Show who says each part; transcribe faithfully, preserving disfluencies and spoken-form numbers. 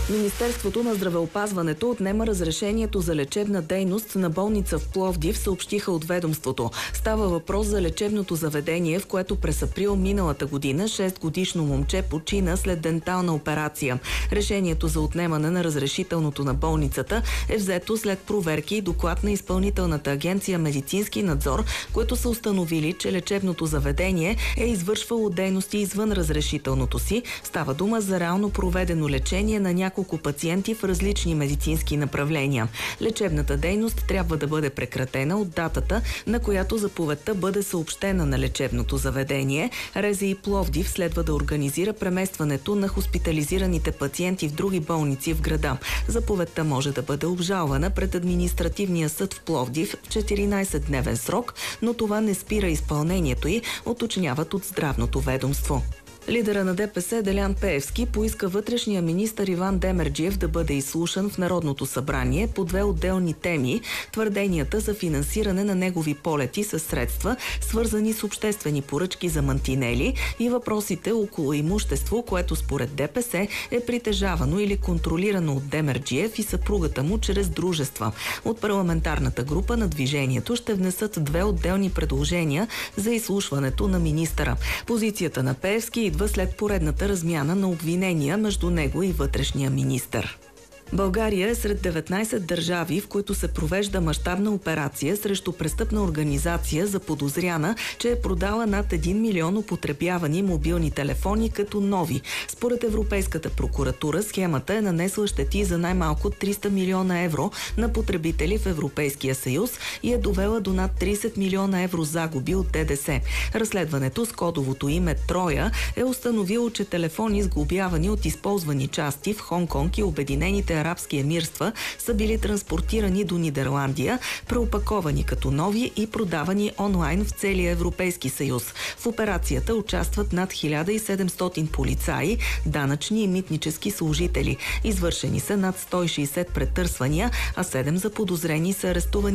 Speaker 1: Министерството на здравеопазването отнема разрешението за лечебна дейност на болница в Пловдив, съобщиха от ведомството. Става въпрос за лечебното заведение, в което през април миналата година шестгодишно момче почина след дентална операция. Решението за отнемане на разрешителното на болницата е взето след проверки и доклад на Изпълнителната агенция медицински надзор, които са установили, че лечебното заведение е извършвало дейности извън разрешителното си. Става дума за реално проведено лечение на няколко няколко пациенти в различни медицински направления. Лечебната дейност трябва да бъде прекратена от датата, на която заповедта бъде съобщена на лечебното заведение. РЗИ Пловдив следва да организира преместването на хоспитализираните пациенти в други болници в града. Заповедта може да бъде обжалвана пред Административния съд в Пловдив в четиринайсетдневен срок, но това не спира изпълнението й, уточняват от здравното ведомство. Лидера на ДПС Делян Пеевски поиска вътрешния министър Иван Демерджиев да бъде изслушан в Народното събрание по две отделни теми – твърденията за финансиране на негови полети със средства, свързани с обществени поръчки за мантинели, и въпросите около имущество, което според ДПС е притежавано или контролирано от Демерджиев и съпругата му чрез дружества. От парламентарната група на движението ще внесат две отделни предложения за изслушването на министъра. Позицията на Пеевски идва след поредната размяна на обвинения между него и вътрешния министър. България е сред деветнайсет държави, в които се провежда мащабна операция срещу престъпна организация, заподозряна, че е продала над един милион употребявани мобилни телефони като нови. Според Европейската прокуратура, схемата е нанесла щети за най-малко триста милиона евро на потребители в Европейския съюз и е довела до над трийсет милиона евро загуби от ДДС. Разследването с кодовото име Троя е установило, че телефони, сглобявани от използвани части в Хонг-Конг и Обединените арабски емирства, са били транспортирани до Нидерландия, преопаковани като нови и продавани онлайн в целия Европейски съюз. В операцията участват над хиляда и седемстотин полицаи, данъчни и митнически служители. Извършени са над сто и шейсет претърсвания, а седем заподозрени са арестувани